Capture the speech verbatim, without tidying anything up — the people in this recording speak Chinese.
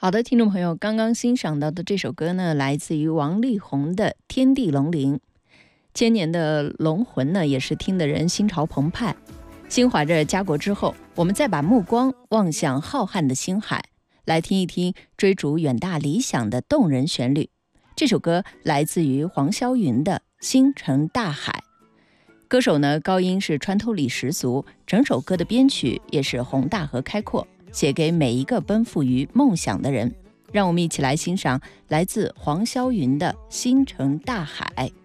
好的，听众朋友，刚刚欣赏到的这首歌呢，来自于王力宏的《天地龙鳞》。千年的龙魂呢，也是听得人心潮澎湃。心怀着家国之后，我们再把目光望向浩瀚的星海，来听一听追逐远大理想的动人旋律。这首歌来自于黄霄云的《星辰大海》。歌手呢，高音是穿透力十足，整首歌的编曲也是宏大和开阔，写给每一个奔赴于梦想的人。让我们一起来欣赏来自黄霄云的《星辰大海》。